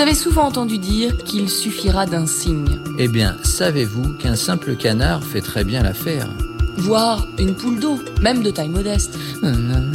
avez souvent entendu dire qu'il suffira d'un signe. Eh bien, savez-vous qu'un simple canard fait très bien l'affaire ? Voire une poule d'eau, même de taille modeste.